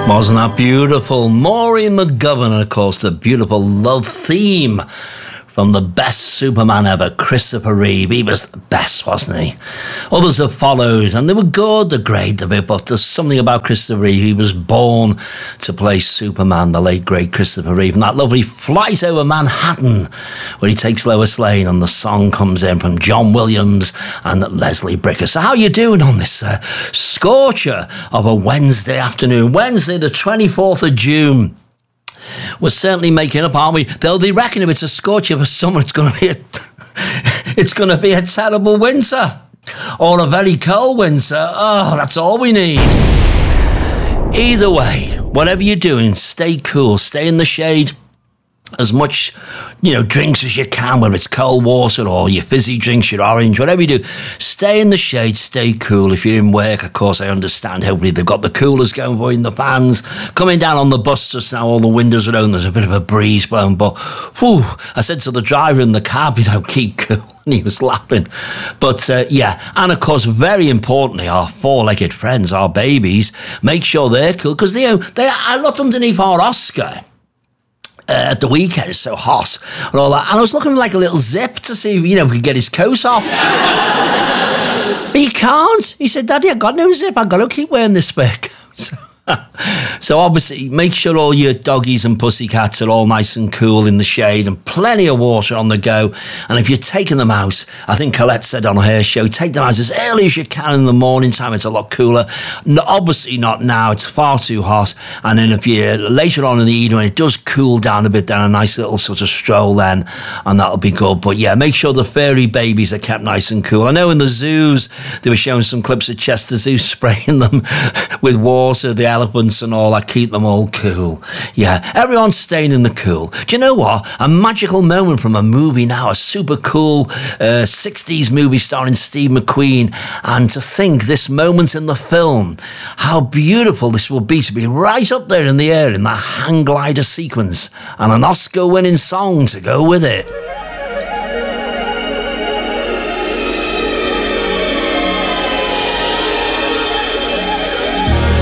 Wasn't that beautiful? Maureen McGovern, of course, the beautiful love theme from the best Superman ever, Christopher Reeve. He was the best, wasn't he? Others have followed, and they were good, they're great, but there's something about Christopher Reeve. He was born to play Superman, the late, great Christopher Reeve. And that lovely Flight Over Manhattan, where he takes Lois Lane, and the song comes in from John Williams and Leslie Bricker. So how you doing on this scorcher of a Wednesday afternoon? Wednesday, the 24th of June. We're certainly making up, aren't we? Though they reckon if it's a scorcher for summer, it's going to be a terrible winter, or a very cold winter. Oh, that's all we need. Either way, whatever you're doing, stay cool, stay in the shade. As much, drinks as you can, whether it's cold water or your fizzy drinks, your orange, whatever you do, stay in the shade, stay cool. If you're in work, of course, I understand. Hopefully they've got the coolers going for you in the fans. Coming down on the bus just now, all the windows are open, there's a bit of a breeze blowing, but I said to the driver in the cab, keep cool. And he was laughing. But, and of course, very importantly, our four-legged friends, our babies, make sure they're cool, because I looked underneath our Oscar at the weekend. It's so hot and all that, and I was looking for like a little zip to see if we could get his coat off. But you can't. He said, "Daddy, I got no zip, I've got to keep wearing this spare coat." So obviously make sure all your doggies and pussycats are all nice and cool in the shade, and plenty of water on the go. And if you're taking them out, I think Colette said on her show, take them out as early as you can in the morning time. It's a lot cooler. Obviously not now, it's far too hot. And then if you're later on in the evening, when it does cool down a bit, then a nice little sort of stroll then, and that'll be good. But yeah, make sure the furry babies are kept nice and cool. I know in the zoos they were showing some clips of Chester Zoo spraying them with water, the elephants and all that, keep them all cool. Yeah, everyone's staying in the cool. Do you know what? A magical moment from a movie now, a super cool 60s movie starring Steve McQueen. And to think this moment in the film, how beautiful this will be to be right up there in the air in that hang glider sequence, and an Oscar-winning song to go with it.